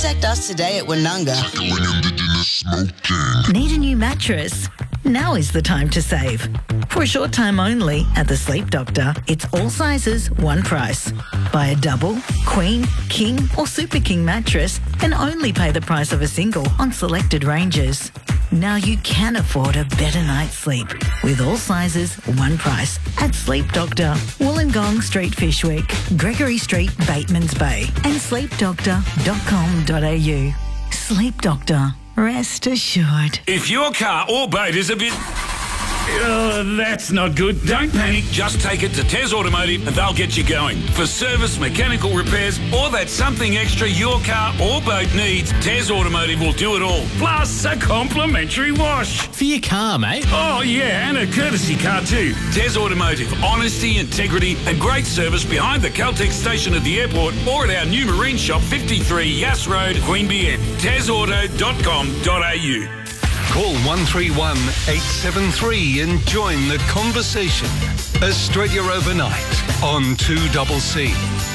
Contact us today at Woononga. Need a new mattress? Now is the time to save. For a short time only at the Sleep Doctor, it's all sizes, one price. Buy a double, queen, king or super king mattress and only pay the price of a single on selected ranges. Now you can afford a better night's sleep with all sizes, one price at Sleep Doctor, Wollongong Street, Fishwick, Gregory Street, Batemans Bay and sleepdoctor.com.au. Sleep Doctor. Rest assured. If your car or boat is a bit... Oh, that's not good. Don't panic. Just take it to Tez Automotive and they'll get you going. For service, mechanical repairs, or that something extra your car or boat needs, Tez Automotive will do it all. Plus a complimentary wash. For your car, mate. Oh, yeah, and a courtesy car too. Tez Automotive. Honesty, integrity and great service behind the Caltex station at the airport or at our new marine shop, 53 Yass Road, Queanbeyan. TezAuto.com.au. Call 131 873 and join the conversation. Australia Overnight on 2CC.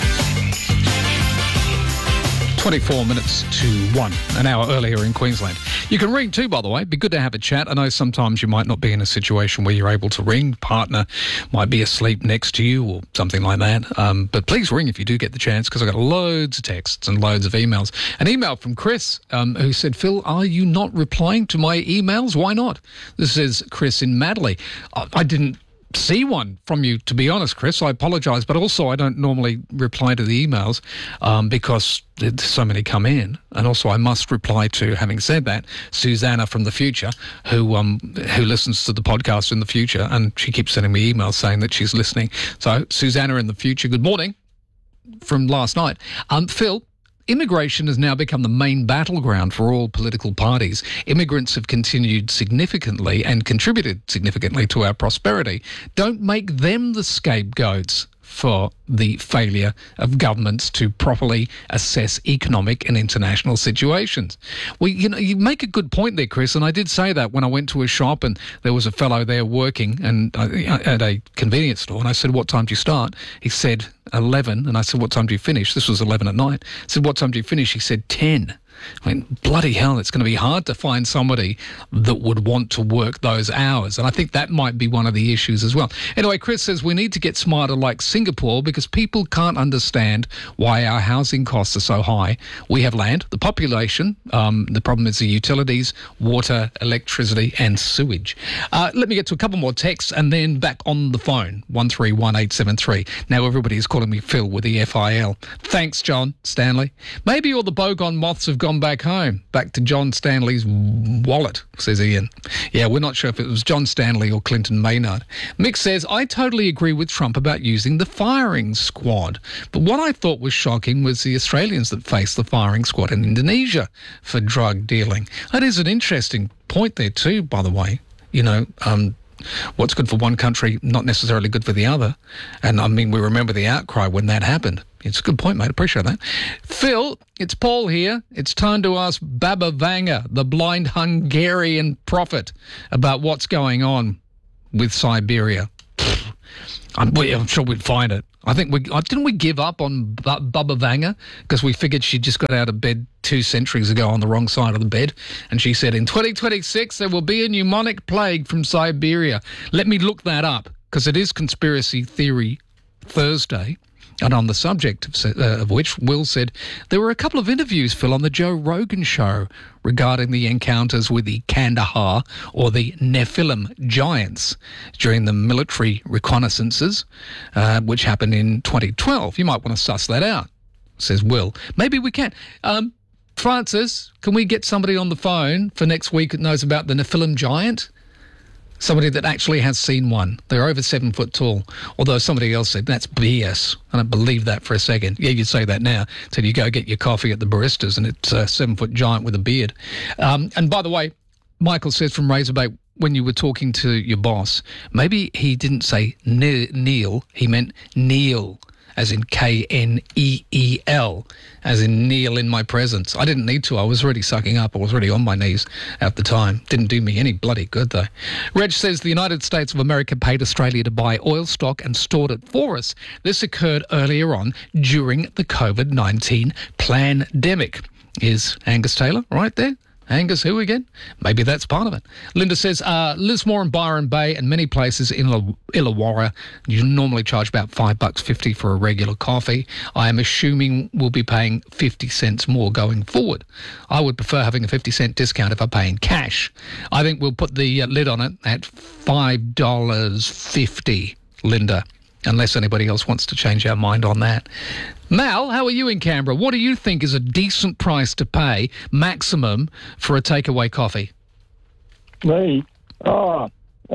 24 minutes to 1, an hour earlier in Queensland. You can ring too, by the way. Be good to have a chat. I know sometimes you might not be in a situation where you're able to ring. Partner might be asleep next to you or something like that. But please ring if you do get the chance, because I got loads of texts and loads of emails. An email from Chris who said, Phil, are you not replying to my emails? Why not? This is Chris in Madley. I didn't see one from you, to be honest, Chris. I apologise, but also I don't normally reply to the emails because there's so many come in, and also I must reply to, having said that, Susanna from the future, who listens to the podcast in the future, and she keeps sending me emails saying that she's listening. So, Susanna in the future, good morning from last night. Phil, immigration has now become the main battleground for all political parties. Immigrants have continued significantly and contributed significantly to our prosperity. Don't make them the scapegoats for the failure of governments to properly assess economic and international situations. Well, you make a good point there, Chris, and I did say that when I went to a shop and there was a fellow there working and at a convenience store, and I said, what time do you start? He said 11, and I said, what time do you finish? This was 11 at night. I said, what time do you finish? He said 10. I mean, bloody hell, it's going to be hard to find somebody that would want to work those hours. And I think that might be one of the issues as well. Anyway, Chris says we need to get smarter like Singapore because people can't understand why our housing costs are so high. We have land, the population, the problem is the utilities, water, electricity and sewage. Let me get to a couple more texts and then back on the phone, 131873. Now everybody is calling me Phil with the FIL. Thanks, John Stanley. Maybe all the bogon moths have gone back home, back to John Stanley's wallet, says Ian. Yeah, we're not sure if it was John Stanley or Clinton Maynard. Mick says, I totally agree with Trump about using the firing squad. But what I thought was shocking was the Australians that faced the firing squad in Indonesia for drug dealing. That is an interesting point there too, by the way. You know, what's good for one country, not necessarily good for the other. And I mean, we remember the outcry when that happened. It's a good point, mate. Appreciate that. Phil, it's Paul here. It's time to ask Baba Vanga, the blind Hungarian prophet, about what's going on with Siberia. I'm sure we'd find it. I think didn't we give up on Baba Vanga because we figured she just got out of bed 2 centuries ago on the wrong side of the bed, and she said in 2026 there will be a pneumonic plague from Siberia. Let me look that up because it is Conspiracy Theory Thursday. And on the subject of which, Will said, there were a couple of interviews, Phil, on the Joe Rogan show regarding the encounters with the Kandahar or the Nephilim giants during the military reconnaissances, which happened in 2012. You might want to suss that out, says Will. Maybe we can. Francis, can we get somebody on the phone for next week that knows about the Nephilim giant? Somebody that actually has seen one. They're over 7 foot tall. Although somebody else said, that's BS. I don't believe that for a second. Yeah, you'd say that now. Till you go get your coffee at the baristas and it's a 7 foot giant with a beard. And by the way, Michael says from Razorback, when you were talking to your boss, maybe he didn't say Neil, he meant Neil, as in Kneel, as in kneel in my presence. I didn't need to. I was already sucking up. I was already on my knees at the time. Didn't do me any bloody good, though. Reg says the United States of America paid Australia to buy oil stock and stored it for us. This occurred earlier on during the COVID-19 pandemic. is Angus Taylor right there. Angus who again? Maybe that's part of it. Linda says, Lismore and Byron Bay and many places in Illawarra, you normally charge about $5.50 for a regular coffee. I am assuming we'll be paying 50 cents more going forward. I would prefer having a 50-cent discount if I pay in cash. I think we'll put the lid on it at $5.50, Linda, unless anybody else wants to change our mind on that. Mal, how are you in Canberra? What do you think is a decent price to pay, maximum, for a takeaway coffee? Me? $6,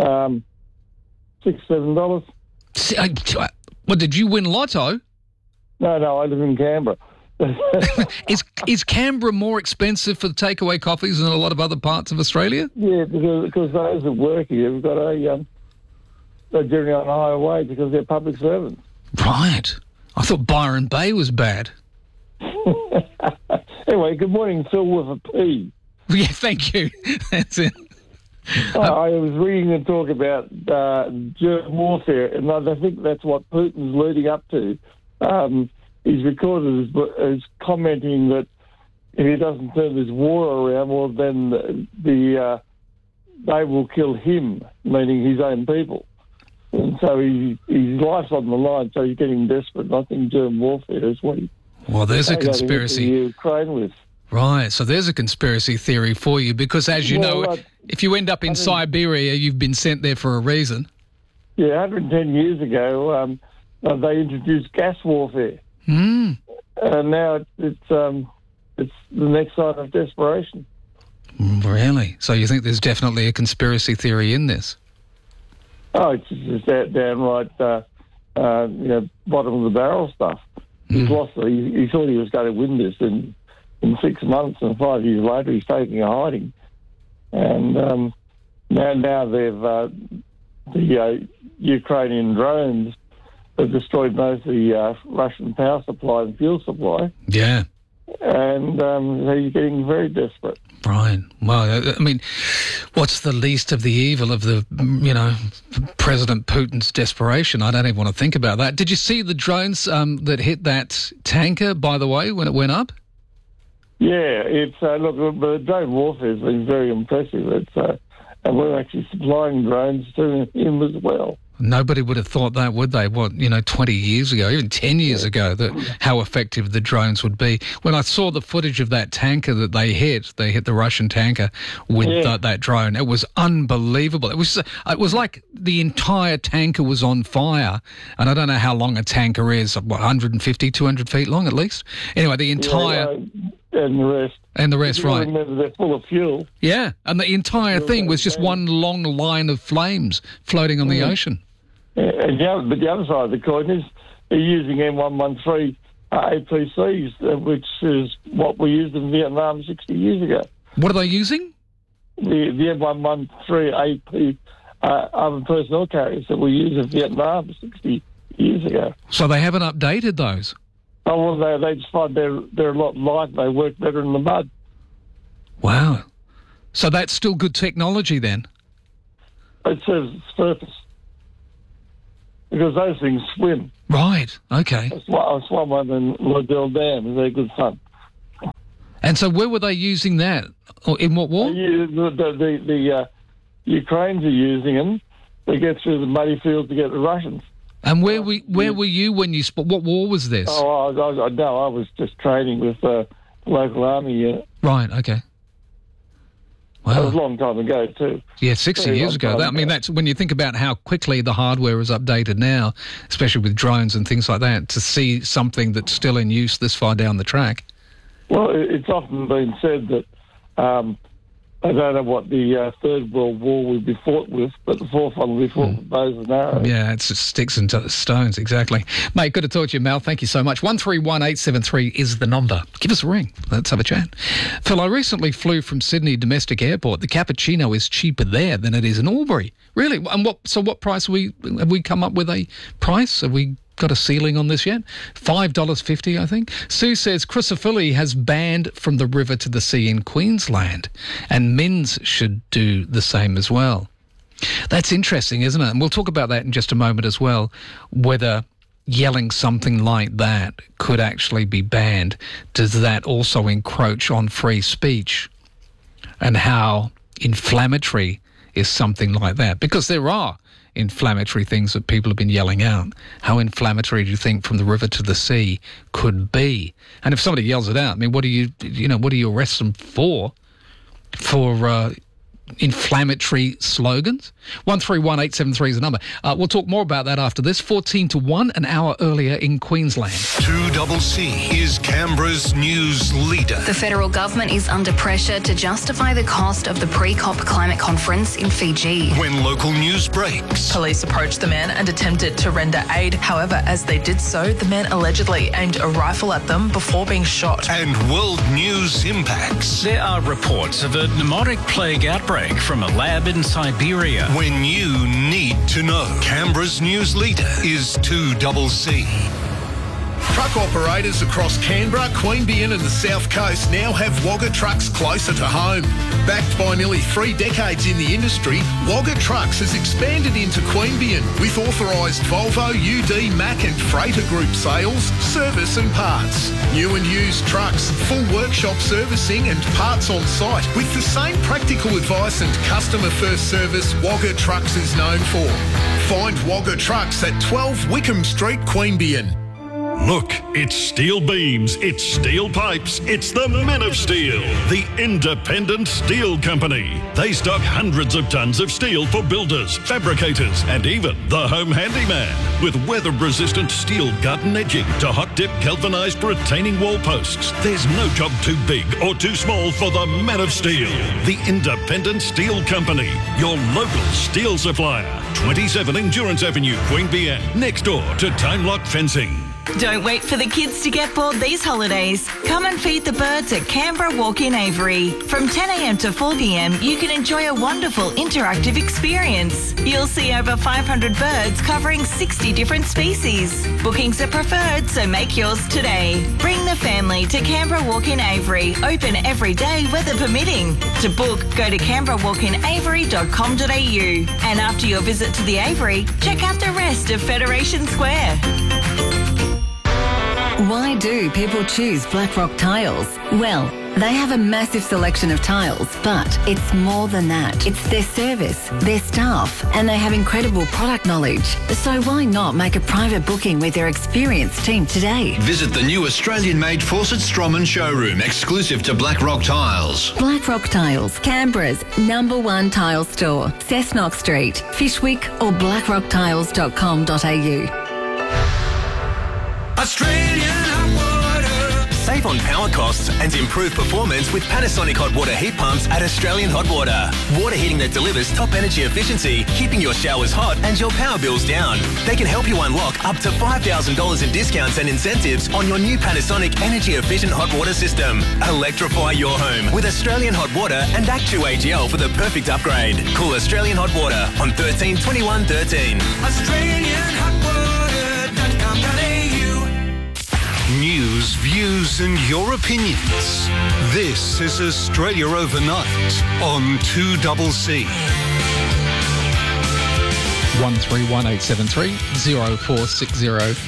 $7. What, did you win lotto? No, I live in Canberra. Is Canberra more expensive for the takeaway coffees than a lot of other parts of Australia? Yeah, because those that work here have got they're generally on a higher wage because they're public servants. Right. I thought Byron Bay was bad. Anyway, good morning, Phil with a P. Yeah, thank you. That's it. I was reading and talk about germ warfare, and I think that's what Putin's leading up to. He's recorded as commenting that if he doesn't turn this war around, well, then they will kill him, meaning his own people. And so his life's on the line, so he's getting desperate. And I think germ warfare is what there's a conspiracy. Ukraine with. Right, so there's a conspiracy theory for you, because as you know, if you end up in Siberia, you've been sent there for a reason. Yeah, 110 years ago, they introduced gas warfare. And now it's the next sign of desperation. Really? So you think there's definitely a conspiracy theory in this? Oh, it's just that downright, bottom of the barrel stuff. He's lost. He thought he was going to win this in 6 months, and 5 years later he's taking a hiding. And now they've the Ukrainian drones have destroyed most of the Russian power supply and fuel supply. Yeah. And so he's getting very desperate. Right. Well, I mean, what's the least of the evil of the, President Putin's desperation? I don't even want to think about that. Did you see the drones that hit that tanker, by the way, when it went up? Yeah, it's the drone warfare has been very impressive. And we're actually supplying drones to him as well. Nobody would have thought that, would they? 20 years ago, even 10 years ago, how effective the drones would be. When I saw the footage of that tanker that they hit the Russian tanker with that drone, it was unbelievable. It was like the entire tanker was on fire, and I don't know how long a tanker is, 150, 200 feet long at least? Anyway, the entire... And the rest, right. Remember, they're full of fuel. Yeah, and the entire thing was just one long line of flames floating on the ocean. And the other side of the coin is they're using M113 APCs, which is what we used in Vietnam 60 years ago. What are they using? The M113 AP armored personnel carriers that we used in Vietnam 60 years ago. So they haven't updated those? Oh, well, they just find they're a lot lighter. They work better in the mud. Wow. So that's still good technology then? It serves its purpose. Because those things swim. Right, okay. I swam one in Liddell Dam. They're good fun. And so where were they using that? Or in what war? The Ukrainians are using them. They get through the muddy fields to get the Russians. And where were you when you... What war was this? Oh, I was just training with the local army unit. Right, okay. Wow. That was a long time ago, too. Yeah, 60 years ago. That's when you think about how quickly the hardware is updated now, especially with drones and things like that, to see something that's still in use this far down the track. Well, it's often been said that I don't know what the Third World War will be fought with, but the fourth one will be fought with bows and arrows. Yeah, it's just sticks and stones, exactly. Mate, good to talk to you, Mal. Thank you so much. 131873 is the number. Give us a ring. Let's have a chat. Phil, I recently flew from Sydney Domestic Airport. The cappuccino is cheaper there than it is in Albury. Really? And what price have we come up with a price? Have we got a ceiling on this yet? $5.50, I think. Sue says Crucifili has banned from the river to the sea in Queensland, and Minns should do the same as well. That's interesting, isn't it? And we'll talk about that in just a moment as well, whether yelling something like that could actually be banned, does that also encroach on free speech? And how inflammatory is something like that? Because there are inflammatory things that people have been yelling out. How inflammatory do you think From the River to the Sea could be? And if somebody yells it out, I mean, what do you arrest them for? For inflammatory slogans? 131873 is the number. We'll talk more about that after this. 14 to 1, an hour earlier in Queensland. 2CC is Canberra's news leader. The federal government is under pressure to justify the cost of the pre-COP climate conference in Fiji. When local news breaks. Police approached the men and attempted to render aid. However, as they did so, the men allegedly aimed a rifle at them before being shot. And world news impacts. There are reports of a pneumotic plague outbreak from a lab in Siberia. When you need to know. Canberra's news leader is 2CC. Truck operators across Canberra, Queanbeyan and the South Coast now have Wagga trucks closer to home. Backed by nearly 3 decades in the industry, Wagga Trucks has expanded into Queanbeyan with authorised Volvo, UD, Mack and Freighter Group sales, service and parts. New and used trucks, full workshop servicing and parts on site with the same practical advice and customer first service Wagga Trucks is known for. Find Wagga Trucks at 12 Wickham Street, Queanbeyan. Look, it's steel beams, it's steel pipes, it's the Men of Steel, the independent steel company. They stock hundreds of tons of steel for builders, fabricators, and even the home handyman. With weather-resistant steel gut and edging to hot-dip galvanised retaining wall posts, there's no job too big or too small for the Men of Steel, the independent steel company, your local steel supplier. 27 Endurance Avenue, Queanbeyan, next door to Time Lock Fencing. Don't wait for the kids to get bored these holidays. Come and feed the birds at Canberra Walk-In Avery. From 10 a.m. to 4 p.m, you can enjoy a wonderful interactive experience. You'll see over 500 birds covering 60 different species. Bookings are preferred, so make yours today. Bring the family to Canberra Walk-In Avery, open every day, weather permitting. To book, go to canberrawalkinavery.com.au. And after your visit to the Avery, check out the rest of Federation Square. Why do people choose Blackrock Tiles? Well, they have a massive selection of tiles, but it's more than that. It's their service, their staff, and they have incredible product knowledge. So why not make a private booking with their experienced team today? Visit the new Australian-made Fawcett Stroman showroom, exclusive to Blackrock Tiles. Blackrock Tiles, Canberra's #1 tile store. Cessnock Street, Fishwick or blackrocktiles.com.au. Australian Hot Water. Save on power costs and improve performance with Panasonic hot water heat pumps at Australian Hot Water. Water heating that delivers top energy efficiency, keeping your showers hot and your power bills down. They can help you unlock up to $5,000 in discounts and incentives on your new Panasonic energy efficient hot water system. Electrify your home with Australian Hot Water and Act2AGL for the perfect upgrade. Call Australian Hot Water on 13 21 13. AustralianHotWater.com.au. News, views and your opinions. This is Australia Overnight on 2CC. 131873 0460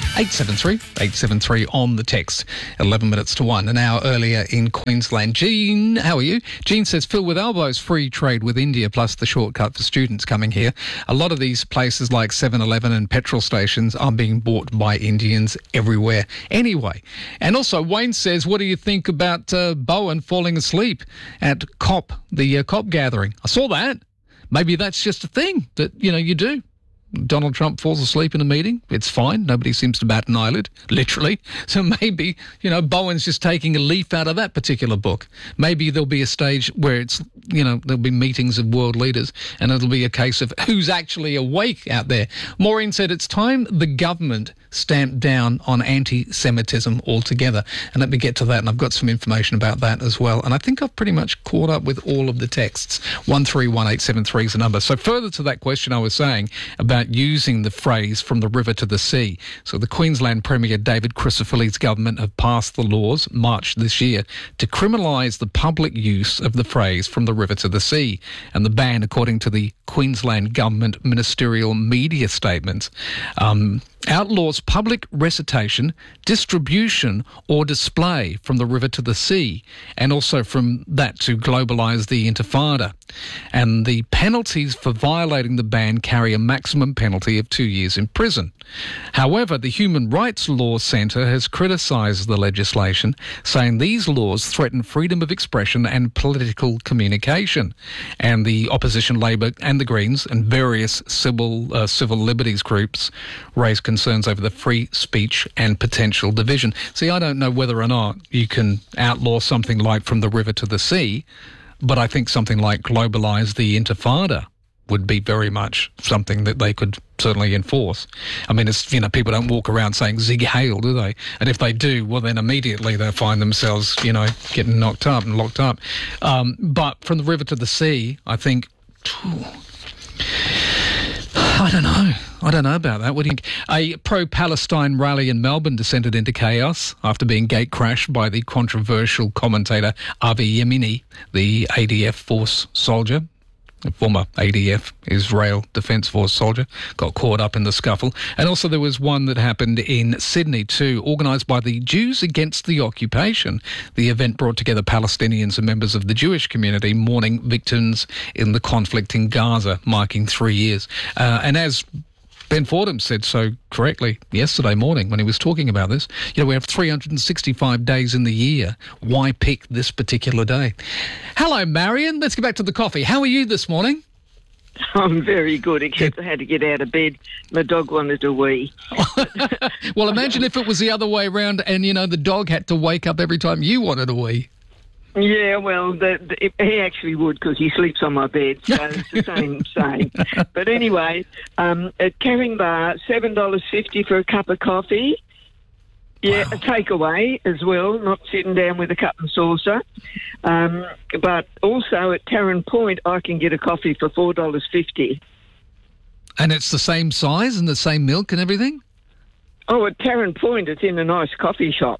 873 on the text. 11 minutes to 1, an hour earlier in Queensland. Jean, how are you? Jean says, fill with elbows, free trade with India plus the shortcut for students coming here. A lot of these places like 7-Eleven and petrol stations are being bought by Indians everywhere anyway. And also Wayne says, what do you think about Bowen falling asleep at COP, the COP gathering? I saw that. Maybe that's just a thing that, you do. Donald Trump falls asleep in a meeting. It's fine. Nobody seems to bat an eyelid, literally. So maybe, Bowen's just taking a leaf out of that particular book. Maybe there'll be a stage where it's, there'll be meetings of world leaders and it'll be a case of who's actually awake out there. Maureen said it's time the government stamped down on anti-Semitism altogether. And let me get to that. And I've got some information about that as well. And I think I've pretty much caught up with all of the texts. 131873 is the number. So further to that question I was saying about using the phrase from the river to the sea. So the Queensland Premier David Crisafulli's government have passed the laws March this year to criminalise the public use of the phrase from the river to the sea. And the ban, according to the Queensland government ministerial media statements, outlaws public recitation, distribution or display from the river to the sea, and also from that to globalise the Intifada. And the penalties for violating the ban carry a maximum penalty of 2 years in prison. However, the Human Rights Law Centre has criticised the legislation, saying these laws threaten freedom of expression and political communication. And the opposition Labor and the Greens and various civil liberties groups raise concerns over the free speech and potential division. See, I don't know whether or not you can outlaw something like from the river to the sea, but I think something like globalise the Intifada would be very much something that they could certainly enforce. I mean, it's, people don't walk around saying Zig Heil, do they? And if they do, well, then immediately they'll find themselves, getting knocked up and locked up. But from the river to the sea, I think, I don't know. I don't know about that. What do you think? A pro-Palestine rally in Melbourne descended into chaos after being gate-crashed by the controversial commentator Avi Yemini, the ADF force soldier. A former ADF, Israel Defence Force soldier, got caught up in the scuffle. And also there was one that happened in Sydney too, organised by the Jews Against the Occupation. The event brought together Palestinians and members of the Jewish community mourning victims in the conflict in Gaza, marking 3 years. And as Ben Fordham said so correctly yesterday morning when he was talking about this, we have 365 days in the year. Why pick this particular day? Hello, Marion. Let's get back to the coffee. How are you this morning? I'm very good, except I had to get out of bed. My dog wanted a wee. Well, imagine if it was the other way around and, the dog had to wake up every time you wanted a wee. Yeah, well, he actually would because he sleeps on my bed, so it's the same. But anyway, at Caringbah, $7.50 for a cup of coffee. Yeah, wow. A takeaway as well, not sitting down with a cup and saucer. But also at Tarrant Point, I can get a coffee for $4.50. And it's the same size and the same milk and everything? Oh, at Tarrant Point, it's in a nice coffee shop.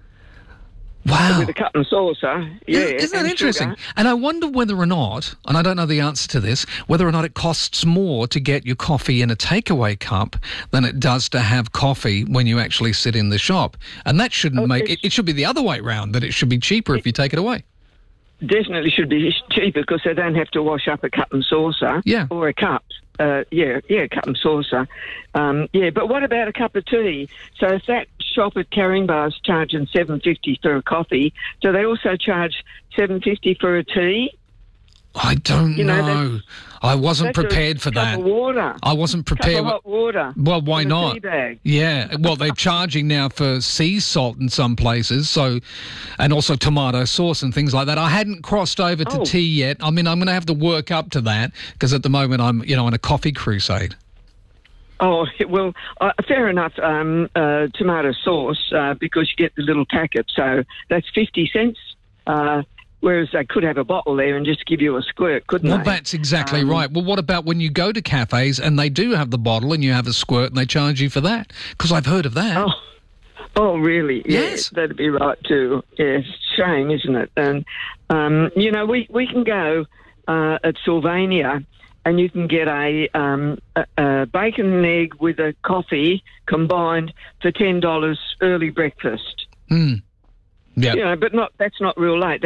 Wow. With a cup and saucer, yeah. Isn't that interesting? Sugar. And I wonder whether or not, and I don't know the answer to this, whether or not it costs more to get your coffee in a takeaway cup than it does to have coffee when you actually sit in the shop. And that shouldn't it should be the other way round, that it should be cheaper if you take it away. Definitely should be cheaper because they don't have to wash up a cup and saucer or a cup. Cup and saucer. But what about a cup of tea? So if that shop at Caringbah is charging $7.50 for a coffee, do they also charge $7.50 for a tea? I don't know. I wasn't prepared for that. Cup of water. I wasn't prepared. Cup of hot water. Well, why not? Tea bag. Yeah. Well, they're charging now for sea salt in some places, and also tomato sauce and things like that. I hadn't crossed over to tea yet. I mean, I'm going to have to work up to that because at the moment I'm, on a coffee crusade. Oh, well, fair enough. Tomato sauce because you get the little packet, so that's 50 cents. Whereas they could have a bottle there and just give you a squirt, couldn't they? Well, that's exactly right. Well, what about when you go to cafes and they do have the bottle and you have a squirt and they charge you for that? Because I've heard of that. Oh, really? Yes. Yeah, that'd be right too. Yes, shame, isn't it? And, we can go at Sylvania and you can get a bacon and egg with a coffee combined for $10 early breakfast. Yeah. But that's not real late.